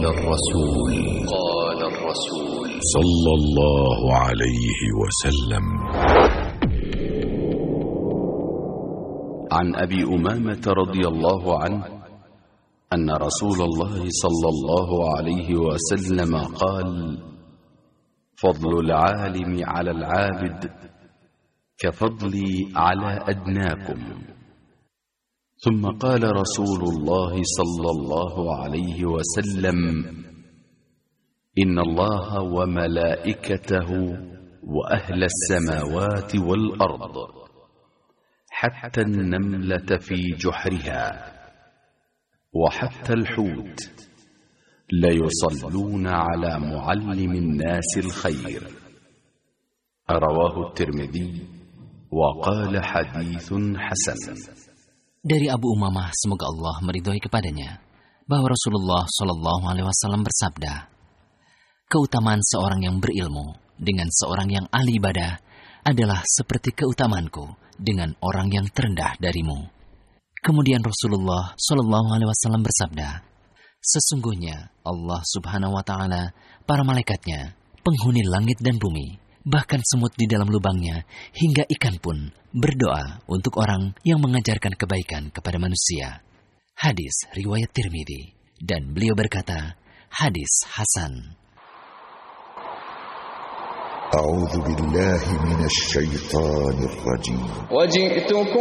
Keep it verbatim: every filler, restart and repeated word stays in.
قال الرسول قال الرسول صلى الله عليه وسلم. عن أبي أمامة رضي الله عنه أن رسول الله صلى الله عليه وسلم قال: فضل العالم على العابد كفضلي على أدناكم. ثم قال رسول الله صلى الله عليه وسلم: إن الله وملائكته وأهل السماوات والأرض حتى النملة في جحرها وحتى الحوت ليصلون على معلم الناس الخير. رواه الترمذي وقال حديث حسن. Dari Abu Umamah, semoga Allah meridhoi kepadanya, bahwa Rasulullah Shallallahu Alaihi Wasallam bersabda, keutamaan seorang yang berilmu dengan seorang yang ahli ibadah adalah seperti keutamaanku dengan orang yang terendah darimu. Kemudian Rasulullah Shallallahu Alaihi Wasallam bersabda, sesungguhnya Allah Subhanahu Wa Taala, para malaikatnya, penghuni langit dan bumi, bahkan semut di dalam lubangnya, hingga ikan pun berdoa untuk orang yang mengajarkan kebaikan kepada manusia. Hadis riwayat Tirmidzi, dan beliau berkata, hadis hasan. A'udzu billahi minasy syaithanir rajim. Waji'tukum